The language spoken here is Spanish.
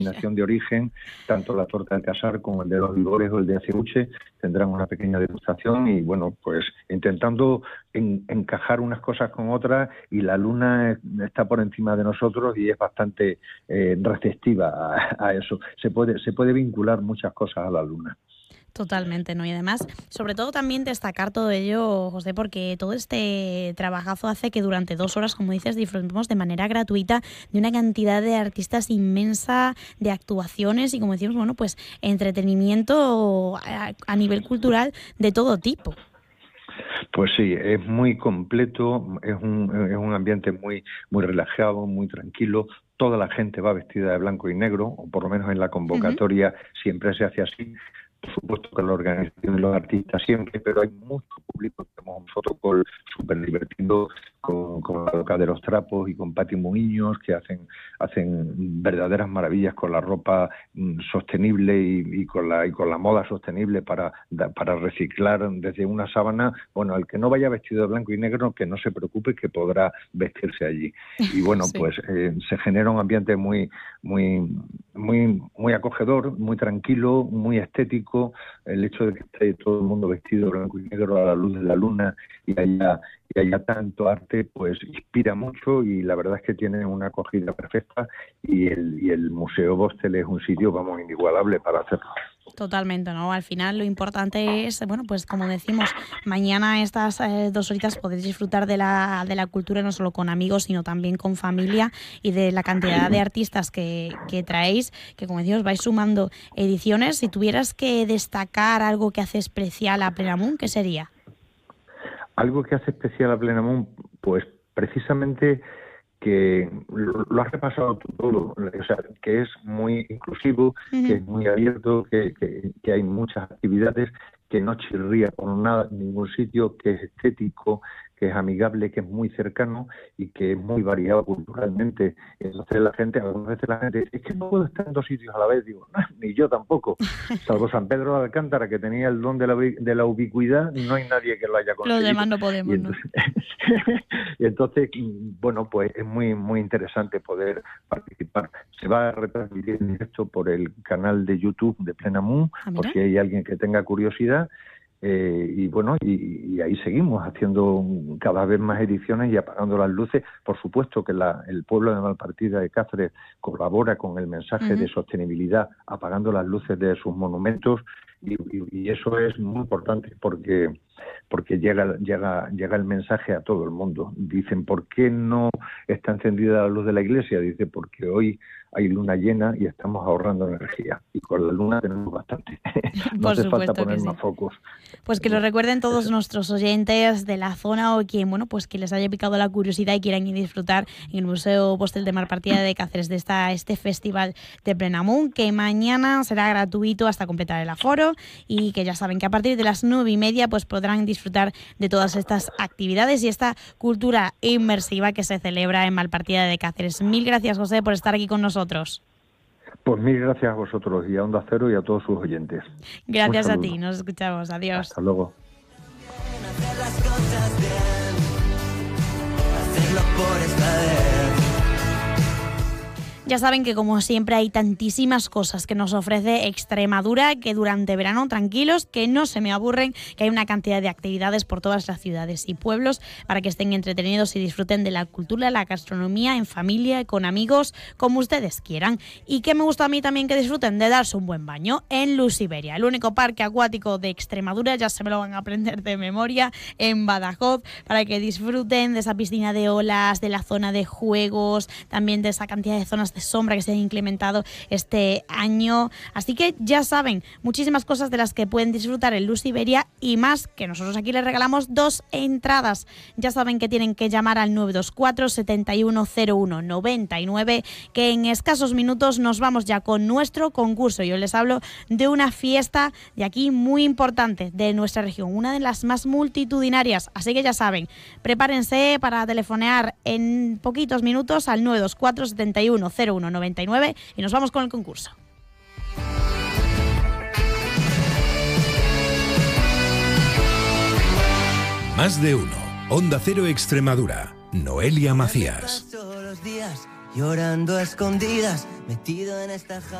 denominación de origen, tanto la torta de casar como el de los vigores o el de aceuche tendrán una pequeña degustación y bueno, pues intentando encajar unas cosas con otras, y la luna está por encima de nosotros y es bastante receptiva a eso. Se puede vincular muchas cosas a la luna. Totalmente, ¿no? Y además, sobre todo también destacar todo ello, José, porque todo este trabajazo hace que durante 2 horas, como dices, disfrutemos de manera gratuita de una cantidad de artistas inmensa, de actuaciones y, como decimos, bueno, pues entretenimiento a nivel cultural de todo tipo. Pues sí, es muy completo, es un ambiente muy relajado, muy tranquilo. Toda la gente va vestida de blanco y negro, o por lo menos en la convocatoria siempre se hace así. Por supuesto que la organización de los artistas siempre, pero hay mucho público. Tenemos un fotocall súper divertido con la loca de los trapos y con Pati Muiños, que hacen verdaderas maravillas con la ropa sostenible y con la moda sostenible para reciclar desde una sábana. Bueno, el que no vaya vestido de blanco y negro, que no se preocupe, que podrá vestirse allí. Y bueno, sí. Pues se genera un ambiente muy acogedor, muy tranquilo, muy estético. El hecho de que esté todo el mundo vestido de blanco y negro a la luz de la luna y haya tanto arte, pues inspira mucho, y la verdad es que tiene una acogida perfecta, y el Museo Bostel es un sitio, vamos, inigualable para hacerlo. Totalmente, ¿no? Al final lo importante es, bueno, pues como decimos, mañana estas 2 horitas podéis disfrutar de la cultura no solo con amigos, sino también con familia, y de la cantidad de artistas que traéis, que como decimos vais sumando ediciones. Si tuvieras que destacar algo que hace especial a Plenamun, ¿qué sería? Algo que hace especial a Plenamun, pues precisamente que lo has repasado todo, o sea, que es muy inclusivo, que es muy abierto, que hay muchas actividades, que no chirría por nada en ningún sitio, que es estético, que es amigable, que es muy cercano y que es muy variado culturalmente. Entonces algunas veces la gente dice, es que no puedo estar en 2 sitios a la vez. Digo, no, ni yo tampoco. Salvo San Pedro de Alcántara, que tenía el don de la ubicuidad, no hay nadie que lo haya conseguido. Los demás no podemos, y entonces, bueno, pues es muy interesante poder participar. Se va a retransmitir en directo por el canal de YouTube de Plenamun, por si hay alguien que tenga curiosidad. Y bueno, y ahí seguimos haciendo cada vez más ediciones y apagando las luces. Por supuesto que el pueblo de Malpartida de Cáceres colabora con el mensaje de sostenibilidad, apagando las luces de sus monumentos, y eso es muy importante porque llega el mensaje a todo el mundo. Dicen, ¿por qué no está encendida la luz de la iglesia? Dice, porque hoy hay luna llena y estamos ahorrando energía, y con la luna tenemos bastante. No hace falta poner más focos. Pues que lo recuerden todos nuestros oyentes de la zona, o quien, bueno, pues que les haya picado la curiosidad y quieran ir a disfrutar en el Museo Bostel de Malpartida de Cáceres de este festival de Plenamun, que mañana será gratuito hasta completar el aforo, y que ya saben que a partir de las 9:30 pues podrán disfrutar de todas estas actividades y esta cultura inmersiva que se celebra en Malpartida de Cáceres. Mil gracias, José, por estar aquí con nosotros. Pues mil gracias a vosotros y a Onda Cero y a todos sus oyentes. Gracias a ti, nos escuchamos, adiós. Hasta luego. Hacer las cosas bien, hacerlo por esta vez. Ya saben que como siempre hay tantísimas cosas que nos ofrece Extremadura, que durante verano, tranquilos, que no se me aburren, que hay una cantidad de actividades por todas las ciudades y pueblos para que estén entretenidos y disfruten de la cultura, la gastronomía, en familia, con amigos, como ustedes quieran. Y que me gusta a mí también que disfruten de darse un buen baño en Lusiberia, el único parque acuático de Extremadura, ya se me lo van a aprender de memoria, en Badajoz, para que disfruten de esa piscina de olas, de la zona de juegos, también de esa cantidad de zonas de sombra que se han implementado este año. Así que ya saben, muchísimas cosas de las que pueden disfrutar en Lusiberia, y más, que nosotros aquí les regalamos 2 entradas. Ya saben que tienen que llamar al 924 7101 99, que en escasos minutos nos vamos ya con nuestro concurso. Yo les hablo de una fiesta de aquí muy importante de nuestra región, una de las más multitudinarias, así que ya saben, prepárense para telefonear en poquitos minutos al 924 7101 99 y nos vamos con el concurso. Más de uno. Onda Cero Extremadura. Noelia Macías. Todos los días llorando a escondidas, metido en esta